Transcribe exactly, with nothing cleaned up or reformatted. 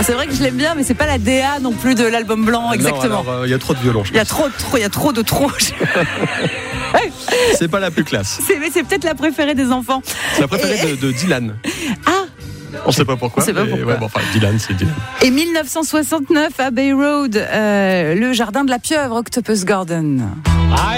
C'est vrai que je l'aime bien, mais c'est pas la D A non plus de l'album blanc, exactement. Il euh, y a trop de violons. Il y a trop, trop, il y a trop de trop. C'est pas la plus classe. C'est, mais c'est peut-être la préférée des enfants. C'est la préférée Et... de, de Dylan. Ah. On sait pas pourquoi. On sait pas mais pourquoi. Ouais, bon, enfin, Dylan, c'est Dylan. Et dix-neuf cent soixante-neuf, Abbey Road, euh, le jardin de la pieuvre, Octopus Garden.